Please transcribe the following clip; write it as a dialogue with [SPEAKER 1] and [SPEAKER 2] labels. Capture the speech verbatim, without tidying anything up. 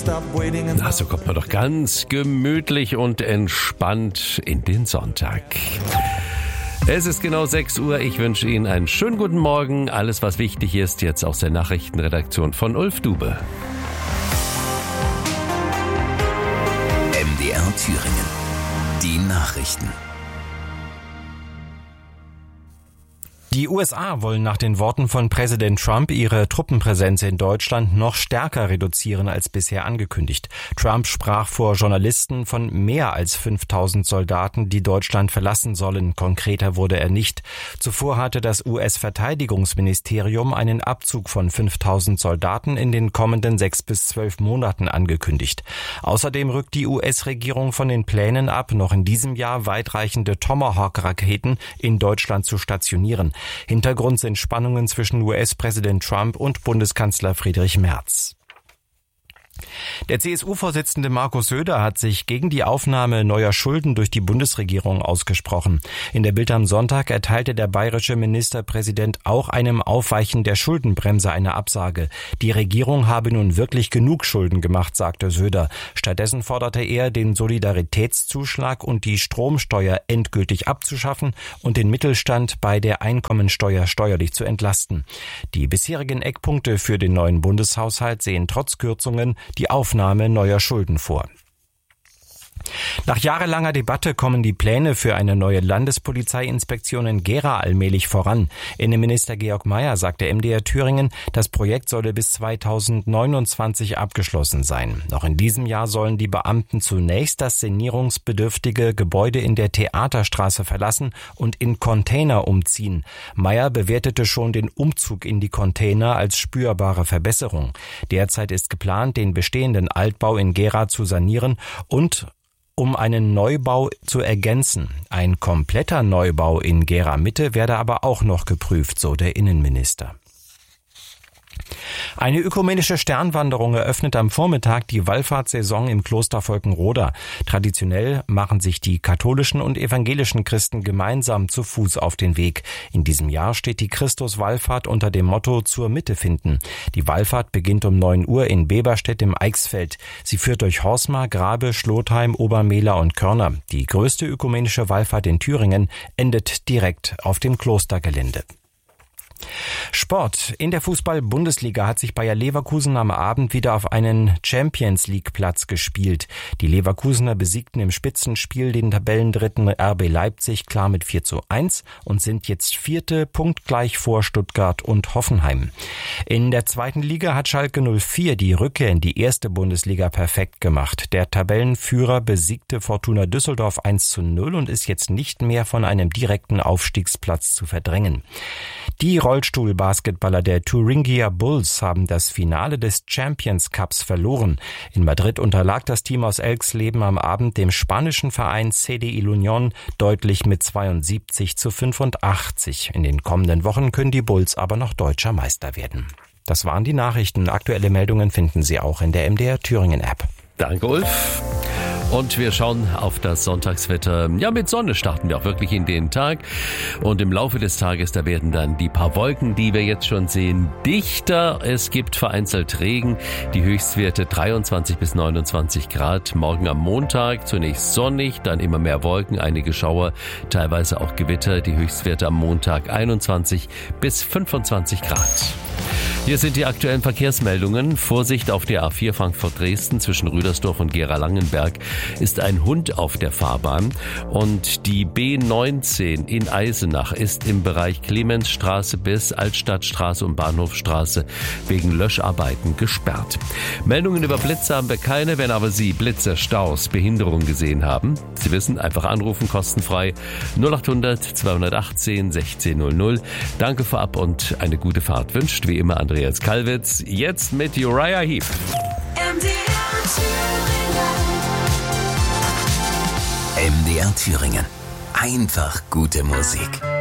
[SPEAKER 1] Na, so kommt man doch ganz gemütlich und entspannt in den Sonntag. Es ist genau sechs Uhr. Ich wünsche Ihnen einen schönen guten Morgen. Alles, was wichtig ist, jetzt aus der Nachrichtenredaktion von Ulf Dube.
[SPEAKER 2] M D R Thüringen. Die Nachrichten.
[SPEAKER 3] Die U S A wollen nach den Worten von Präsident Trump ihre Truppenpräsenz in Deutschland noch stärker reduzieren als bisher angekündigt. Trump sprach vor Journalisten von mehr als fünftausend Soldaten, die Deutschland verlassen sollen. Konkreter wurde er nicht. Zuvor hatte das U S-Verteidigungsministerium einen Abzug von fünftausend Soldaten in den kommenden sechs bis zwölf Monaten angekündigt. Außerdem rückt die U S-Regierung von den Plänen ab, noch in diesem Jahr weitreichende Tomahawk-Raketen in Deutschland zu stationieren. Hintergrund sind Spannungen zwischen U S-Präsident Trump und Bundeskanzler Friedrich Merz. Der C S U-Vorsitzende Markus Söder hat sich gegen die Aufnahme neuer Schulden durch die Bundesregierung ausgesprochen. In der Bild am Sonntag erteilte der bayerische Ministerpräsident auch einem Aufweichen der Schuldenbremse eine Absage. Die Regierung habe nun wirklich genug Schulden gemacht, sagte Söder. Stattdessen forderte er, den Solidaritätszuschlag und die Stromsteuer endgültig abzuschaffen und den Mittelstand bei der Einkommensteuer steuerlich zu entlasten. Die bisherigen Eckpunkte für den neuen Bundeshaushalt sehen trotz Kürzungen die Aufnahme neuer Schulden vor. Nach jahrelanger Debatte kommen die Pläne für eine neue Landespolizeiinspektion in Gera allmählich voran. Innenminister Georg Mayer sagte M D R Thüringen, das Projekt solle bis zweitausendneunundzwanzig abgeschlossen sein. Noch in diesem Jahr sollen die Beamten zunächst das sanierungsbedürftige Gebäude in der Theaterstraße verlassen und in Container umziehen. Mayer bewertete schon den Umzug in die Container als spürbare Verbesserung. Derzeit ist geplant, den bestehenden Altbau in Gera zu sanieren und um einen Neubau zu ergänzen. Ein kompletter Neubau in Gera Mitte werde aber auch noch geprüft, so der Innenminister. Eine ökumenische Sternwanderung eröffnet am Vormittag die Wallfahrtssaison im Kloster Volkenroda. Traditionell machen sich die katholischen und evangelischen Christen gemeinsam zu Fuß auf den Weg. In diesem Jahr steht die Christuswallfahrt unter dem Motto zur Mitte finden. Die Wallfahrt beginnt um neun Uhr in Beberstedt im Eichsfeld. Sie führt durch Horsmar, Grabe, Schlotheim, Obermehler und Körner. Die größte ökumenische Wallfahrt in Thüringen endet direkt auf dem Klostergelände. Sport. In der Fußball-Bundesliga hat sich Bayer Leverkusen am Abend wieder auf einen Champions-League-Platz gespielt. Die Leverkusener besiegten im Spitzenspiel den Tabellendritten R B Leipzig klar mit vier zu eins und sind jetzt Vierte, punktgleich vor Stuttgart und Hoffenheim. In der zweiten Liga hat Schalke null vier die Rückkehr in die erste Bundesliga perfekt gemacht. Der Tabellenführer besiegte Fortuna Düsseldorf eins zu null und ist jetzt nicht mehr von einem direkten Aufstiegsplatz zu verdrängen. Die Rollstuhlbasketballer der Thuringia Bulls haben das Finale des Champions Cups verloren. In Madrid unterlag das Team aus Elxleben am Abend dem spanischen Verein C D I L'Unión deutlich mit zweiundsiebzig zu fünfundachtzig. In den kommenden Wochen können die Bulls aber noch deutscher Meister werden. Das waren die Nachrichten. Aktuelle Meldungen finden Sie auch in der M D R Thüringen App.
[SPEAKER 1] Danke, Ulf. Und wir schauen auf das Sonntagswetter. Ja, mit Sonne starten wir auch wirklich in den Tag. Und im Laufe des Tages, da werden dann die paar Wolken, die wir jetzt schon sehen, dichter. Es gibt vereinzelt Regen. Die Höchstwerte dreiundzwanzig bis neunundzwanzig Grad. Morgen am Montag zunächst sonnig, dann immer mehr Wolken, einige Schauer, teilweise auch Gewitter. Die Höchstwerte am Montag einundzwanzig bis fünfundzwanzig Grad. Hier sind die aktuellen Verkehrsmeldungen. Vorsicht auf der A vier Frankfurt-Dresden zwischen Rüdersdorf und Gera-Langenberg ist ein Hund auf der Fahrbahn. Und die B neunzehn in Eisenach ist im Bereich Clemensstraße bis Altstadtstraße und Bahnhofstraße wegen Löscharbeiten gesperrt. Meldungen über Blitze haben wir keine, wenn aber Sie Blitze, Staus, Behinderungen gesehen haben. Sie wissen, einfach anrufen, kostenfrei null achthundert zweihundertachtzehn sechzehn null null. Danke vorab und eine gute Fahrt wünscht wie immer Andreas Kalwitz. Jetzt mit Uriah Heep.
[SPEAKER 2] M D R Thüringen. Einfach gute Musik.